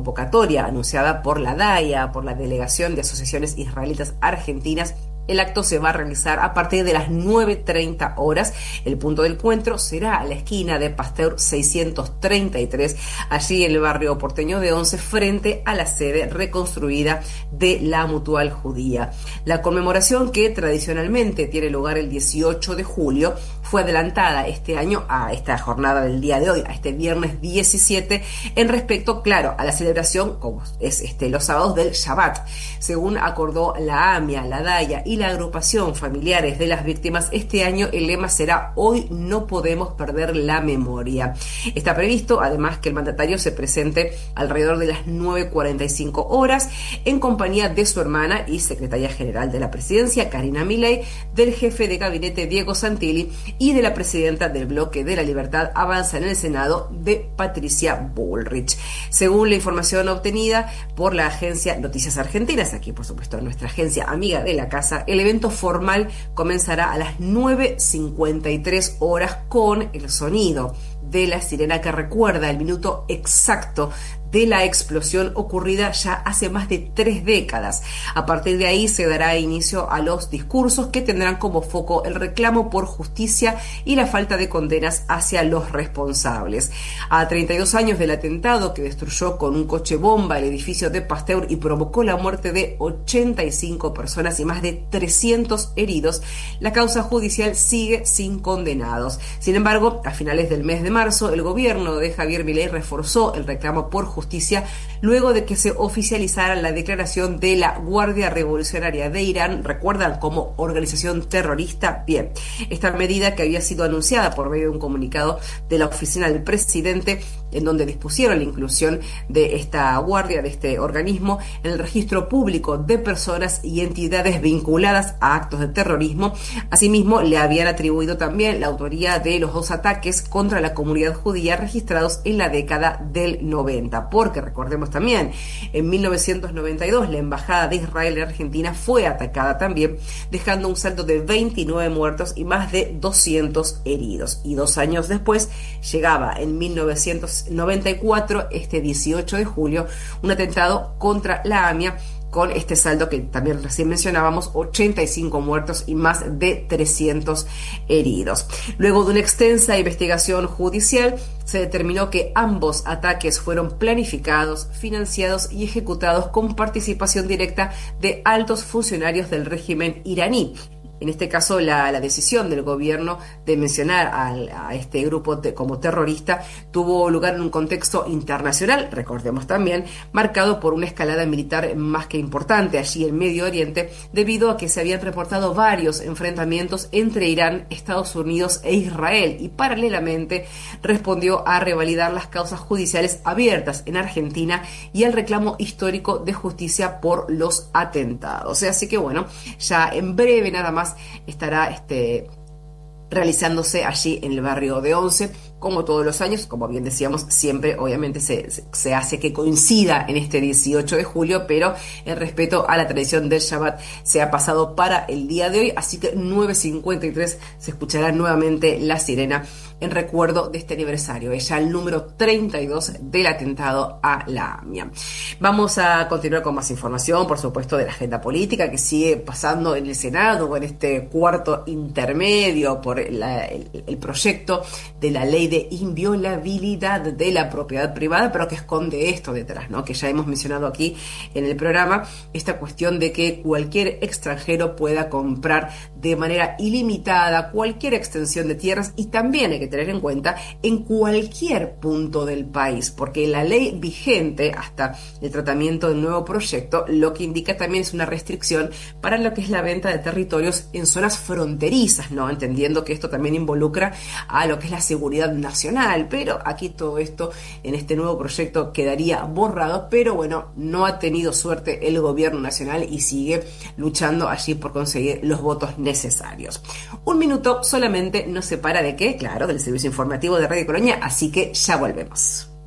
convocatoria anunciada por la DAIA, por la Delegación de Asociaciones Israelitas Argentinas. El acto se va a realizar a partir de las 9:30 horas. El punto del encuentro será a la esquina de Pasteur 633, allí en el barrio porteño de Once, frente a la sede reconstruida de la Mutual Judía. La conmemoración, que tradicionalmente tiene lugar el 18 de julio, fue adelantada este año a esta jornada del día de hoy, a este viernes 17, en respecto, claro, a la celebración, como es los sábados del Shabbat. Según acordó la AMIA, la DAIA y la agrupación Familiares de las Víctimas, este año el lema será "Hoy no podemos perder la memoria". Está previsto, además, que el mandatario se presente alrededor de las 9:45 horas en compañía de su hermana y secretaria general de la presidencia, Karina Milei, del jefe de gabinete, Diego Santilli, y de la presidenta del Bloque de la Libertad Avanza en el Senado, de Patricia Bullrich. Según la información obtenida por la agencia Noticias Argentinas, aquí por supuesto nuestra agencia amiga de la casa, el evento formal comenzará a las 9:53 horas con el sonido de la sirena que recuerda el minuto exacto de la explosión ocurrida ya hace más de 3 décadas. A partir de ahí se dará inicio a los discursos, que tendrán como foco el reclamo por justicia y la falta de condenas hacia los responsables. A 32 años del atentado que destruyó con un coche bomba el edificio de Pasteur y provocó la muerte de 85 personas y más de 300 heridos, la causa judicial sigue sin condenados. Sin embargo, a finales del mes de marzo, el gobierno de Javier Milei reforzó el reclamo por justicia luego de que se oficializara la declaración de la Guardia Revolucionaria de Irán, recuerdan, como organización terrorista. Bien, esta medida, que había sido anunciada por medio de un comunicado de la oficina del presidente, en donde dispusieron la inclusión de esta guardia, de este organismo, en el registro público de personas y entidades vinculadas a actos de terrorismo. Asimismo, le habían atribuido también la autoría de los 2 ataques contra la comunidad judía registrados en la década del 90, porque recordemos también, en 1992 la embajada de Israel en Argentina fue atacada también, dejando un saldo de 29 muertos y más de 200 heridos. Y 2 años después llegaba, en 1994, este 18 de julio, un atentado contra la AMIA, con este saldo que también recién mencionábamos, 85 muertos y más de 300 heridos. Luego de una extensa investigación judicial, se determinó que ambos ataques fueron planificados, financiados y ejecutados con participación directa de altos funcionarios del régimen iraní. En este caso, la decisión del gobierno de mencionar a este grupo como terrorista tuvo lugar en un contexto internacional, recordemos también, marcado por una escalada militar más que importante allí en Medio Oriente, debido a que se habían reportado varios enfrentamientos entre Irán, Estados Unidos e Israel, y paralelamente respondió a revalidar las causas judiciales abiertas en Argentina y al reclamo histórico de justicia por los atentados. Así que bueno, ya en breve nada más estará realizándose allí en el barrio de Once, como todos los años. Como bien decíamos, siempre obviamente se hace que coincida en este 18 de julio, pero en respeto a la tradición del Shabbat se ha pasado para el día de hoy, así que 9:53 se escuchará nuevamente la sirena en recuerdo de este aniversario, es ya el número 32 del atentado a la AMIA. Vamos a continuar con más información, por supuesto, de la agenda política que sigue pasando en el Senado, en este cuarto intermedio por el proyecto de la ley de inviolabilidad de la propiedad privada, pero que esconde esto detrás, ¿no? Que ya hemos mencionado aquí en el programa, esta cuestión de que cualquier extranjero pueda comprar de manera ilimitada cualquier extensión de tierras, y también hay que tener en cuenta en cualquier punto del país, porque la ley vigente hasta el tratamiento del nuevo proyecto lo que indica también es una restricción para lo que es la venta de territorios en zonas fronterizas, ¿no? Entendiendo que esto también involucra a lo que es la seguridad nacional, pero aquí todo esto en este nuevo proyecto quedaría borrado, pero bueno, no ha tenido suerte el gobierno nacional y sigue luchando allí por conseguir los votos necesarios. Un minuto solamente nos separa de qué, claro, del servicio informativo de Radio Colonia, así que ya volvemos.